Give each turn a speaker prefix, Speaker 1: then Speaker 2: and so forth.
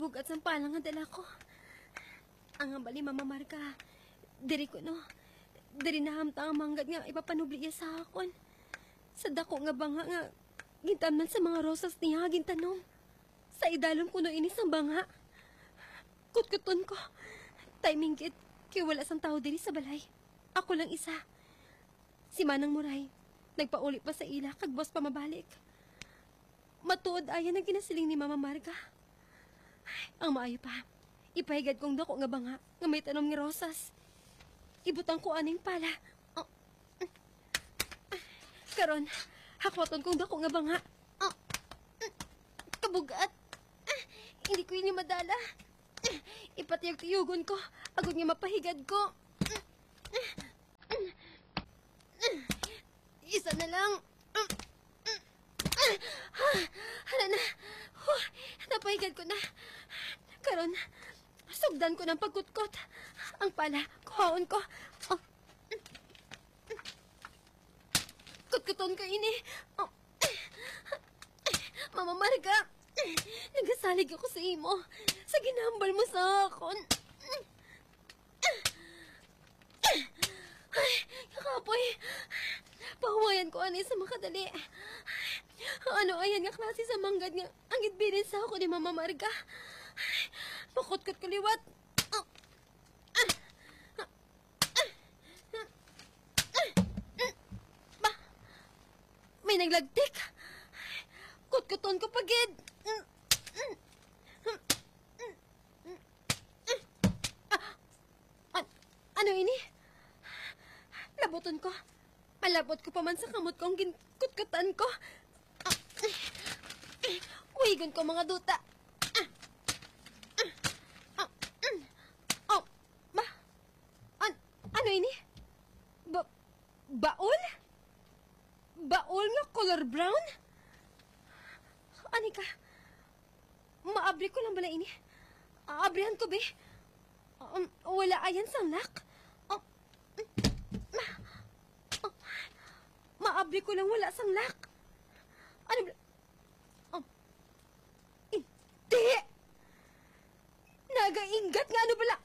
Speaker 1: kabugat sa palang nga dala ko. Ang ambali mamamarka. Diri ko no. Diri nahamtang ang manggad nga ipapanubli iya sa akon. Sa dako nga banga nga gintamnan sa mga rosas niya gintanong. Sa idalon ko no inis ang banga. Kutkuton ko. Timing git. Kaya wala sang tao diri sa balay. Ako lang isa. Si Manang Muray. Nagpauli pa sa ila kag boss pa mabalik. Matuod ayan ang ginasiling ni Mama Marga. Ang maayo pa. Ipahigad kong dako nga banga nga may tanom ni rosas. Ibutang ko aning pala. Karon, hakwaton kong dako nga banga. Kabugat. Hindi ko ini madala. Ipatiyag-tiyugon ko. Agod nga mapahigad ko. Isa na lang. Hala na. Napahigad ko na. Karon, sugdan ko ng pagkutkot. Ang pala, kuhaon ko. Kutkuton ko ini. Mama Marga, nagasalig ako sa imo. Sa ginambal mo sa akon. Ay, kakapoy. Pahuwayan ko ani sa makadali. Ano ayan nga klase sa manggad nga ang itbirin sa ako ni Mama Marga. Pakutkot ko liwat. May naglagtik. Kutkuton ko pagid. Ano ini? Labuton ko. Malabot ko pa man sa kamot kong ginkutkutan ko. Wigon ko mga duta. Ano ini? Baul? Baul nga color brown? Ani ka? Maabri ko lang bala ini. Abrihan ko, be. Wala ayan sanglak. Maabri ko lang wala sanglak. Ano ba? Hindi! Nagaingat nga ano bala?